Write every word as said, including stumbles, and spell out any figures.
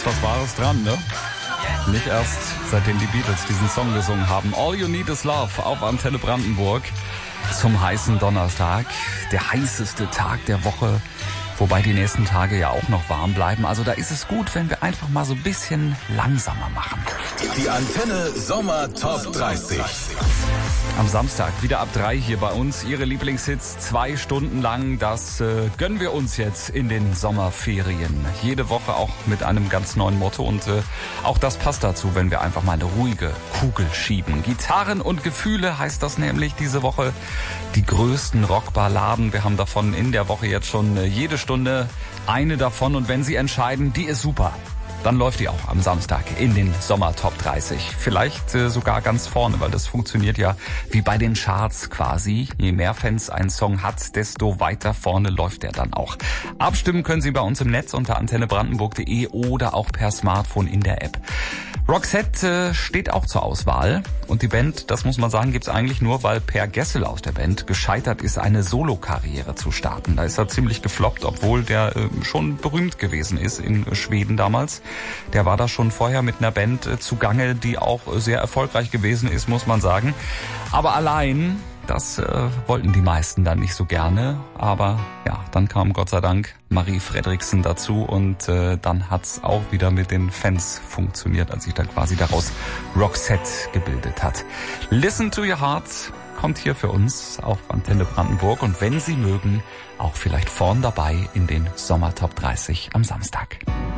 ist was Wahres dran, ne? Nicht erst seitdem die Beatles diesen Song gesungen haben. All You Need Is Love auf Antenne Brandenburg zum heißen Donnerstag. Der heißeste Tag der Woche. Wobei die nächsten Tage ja auch noch warm bleiben. Also da ist es gut, wenn wir einfach mal so ein bisschen langsamer machen. Die Antenne Sommer Top dreißig. Am Samstag wieder ab drei hier bei uns. Ihre Lieblingshits zwei Stunden lang. Das äh, gönnen wir uns jetzt in den Sommerferien. Jede Woche auch mit einem ganz neuen Motto. Und äh, auch das passt dazu, wenn wir einfach mal eine ruhige Kugel schieben. Gitarren und Gefühle heißt das nämlich diese Woche. Die größten Rockballaden. Wir haben davon in der Woche jetzt schon äh, jede Stunde eine davon. Und wenn Sie entscheiden, die ist super, dann läuft die auch am Samstag in den Sommer Top dreißig. Vielleicht äh, sogar ganz vorne, weil das funktioniert ja wie bei den Charts quasi. Je mehr Fans ein Song hat, desto weiter vorne läuft er dann auch. Abstimmen können Sie bei uns im Netz unter antenne brandenburg punkt de oder auch per Smartphone in der App. Roxette äh, steht auch zur Auswahl. Und die Band, das muss man sagen, gibt's eigentlich nur, weil Per Gessel aus der Band gescheitert ist, eine Solokarriere zu starten. Da ist er ziemlich gefloppt, obwohl der äh, schon berühmt gewesen ist in Schweden damals. Der war da schon vorher mit einer Band äh, zugange, die auch sehr erfolgreich gewesen ist, muss man sagen. Aber allein, das äh, wollten die meisten dann nicht so gerne. Aber ja, dann kam Gott sei Dank Marie Fredriksen dazu und äh, dann hat's auch wieder mit den Fans funktioniert, als sich dann quasi daraus Roxette gebildet hat. Listen to Your Heart kommt hier für uns auf Antenne Brandenburg und wenn Sie mögen, auch vielleicht vorn dabei in den Sommer Top dreißig am Samstag.